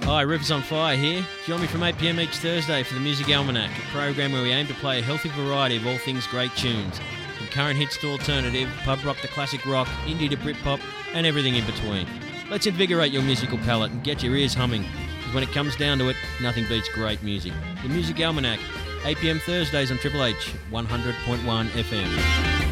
Hi, Rivers on Fire here. Join me from 8pm each Thursday for the Music Almanac, a program where we aim to play a healthy variety of all things great tunes, from current hits to alternative, pub rock to classic rock, indie to Britpop, and everything in between. Let's invigorate your musical palate and get your ears humming, because when it comes down to it, nothing beats great music. The Music Almanac, 8pm Thursdays on Triple H, 100.1 FM.